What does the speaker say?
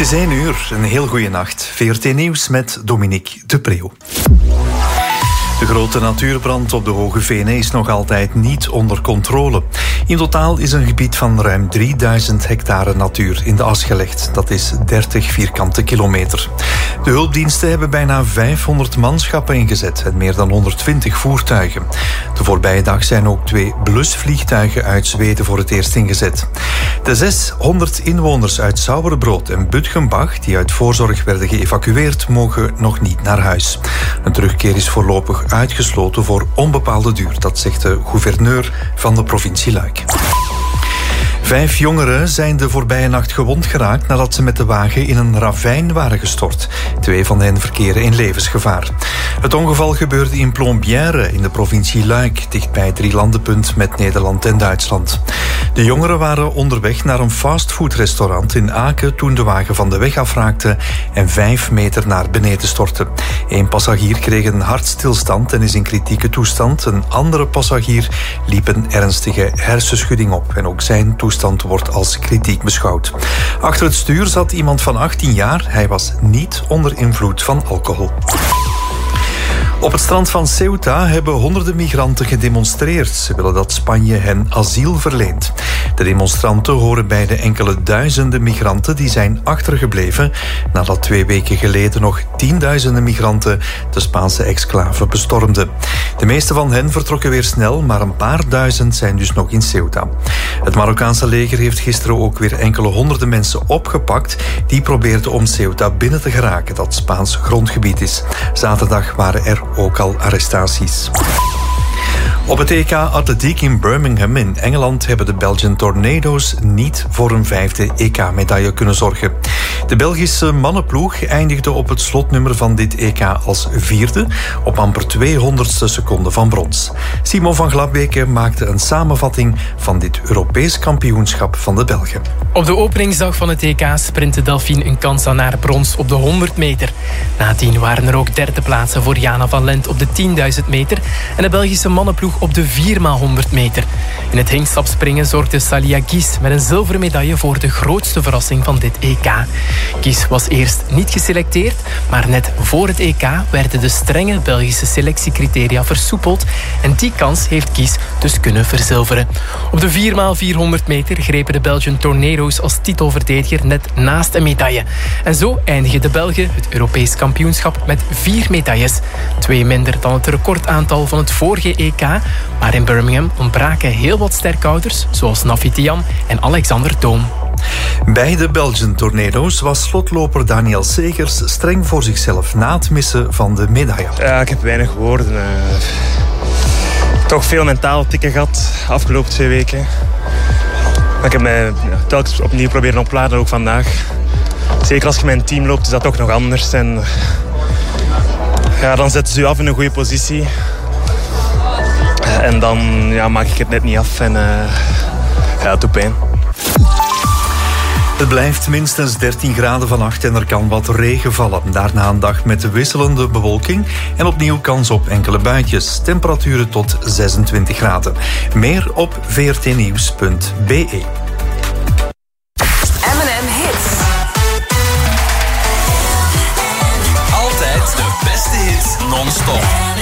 is 1 uur, een heel goede nacht. VRT Nieuws met Dominique de Preeuw. De grote natuurbrand op de Hoge Venen is nog altijd niet onder controle. In totaal is een gebied van ruim 3000 hectare natuur in de as gelegd. Dat is 30 vierkante kilometer. De hulpdiensten hebben bijna 500 manschappen ingezet en meer dan 120 voertuigen. De voorbije dag zijn ook 2 blusvliegtuigen uit Zweden voor het eerst ingezet. De 600 inwoners uit Sauerbrood en Butgenbach, die uit voorzorg werden geëvacueerd, mogen nog niet naar huis. Een terugkeer is voorlopig uitgesloten voor onbepaalde duur, dat zegt de gouverneur van de provincie Luik. 5 jongeren zijn de voorbije nacht gewond geraakt nadat ze met de wagen in een ravijn waren gestort. 2 van hen verkeren in levensgevaar. Het ongeval gebeurde in Plombières in de provincie Luik, dichtbij het drielandenpunt met Nederland en Duitsland. De jongeren waren onderweg naar een fastfoodrestaurant in Aken toen de wagen van de weg afraakte en 5 meter naar beneden stortte. 1 passagier kreeg een hartstilstand en is in kritieke toestand. Een andere passagier liep een ernstige hersenschudding op en ook zijn toestand wordt als kritiek beschouwd. Achter het stuur zat iemand van 18 jaar. Hij was niet onder invloed van alcohol. Op het strand van Ceuta hebben honderden migranten gedemonstreerd. Ze willen dat Spanje hen asiel verleent. De demonstranten horen bij de enkele duizenden migranten die zijn achtergebleven nadat 2 weken geleden nog tienduizenden migranten de Spaanse exclave bestormden. De meeste van hen vertrokken weer snel, maar een paar duizend zijn dus nog in Ceuta. Het Marokkaanse leger heeft gisteren ook weer enkele honderden mensen opgepakt die probeerden om Ceuta binnen te geraken, dat Spaans grondgebied is. Zaterdag waren er ook al arrestaties. Op het EK Atletiek in Birmingham in Engeland hebben de Belgian Tornado's niet voor een 5e EK-medaille kunnen zorgen. De Belgische mannenploeg eindigde op het slotnummer van dit EK als 4e op amper 200ste seconde van brons. Simon van Glabeke maakte een samenvatting van dit Europees kampioenschap van de Belgen. Op de openingsdag van het EK sprintte Delphine een kans aan naar brons op de 100 meter. Nadien waren er ook 3e plaatsen voor Jana van Lent op de 10.000 meter en de Belgische mannenploeg op de 4x100 meter. In het hingstapspringen zorgde Salia Guis met een zilveren medaille voor de grootste verrassing van dit EK. Guis was eerst niet geselecteerd, maar net voor het EK werden de strenge Belgische selectiecriteria versoepeld en die kans heeft Guis dus kunnen verzilveren. Op de 4x400 meter grepen de Belgian Tornado's als titelverdediger net naast een medaille. En zo eindigen de Belgen het Europees kampioenschap met 4 medailles. 2 minder dan het recordaantal van het vorige EK, maar in Birmingham ontbraken heel wat sterkhouders, zoals Nafi Tiam en Alexander Doom. Bij de Belgian Tornado's was slotloper Daniel Segers streng voor zichzelf na het missen van de medaille. Ja, ik heb weinig woorden. Toch veel mentaal tikken gehad de afgelopen 2 weken. Maar ik heb mij telkens opnieuw proberen opladen, ook vandaag. Zeker als je met een team loopt, is dat toch nog anders. En ja, dan zetten ze je af in een goede positie. En dan maak ik het net niet af en het doet pijn. Het blijft minstens 13 graden vannacht en er kan wat regen vallen. Daarna een dag met wisselende bewolking en opnieuw kans op enkele buitjes. Temperaturen tot 26 graden. Meer op vrtnieuws.be. M&M Hits. Altijd de beste hits non-stop.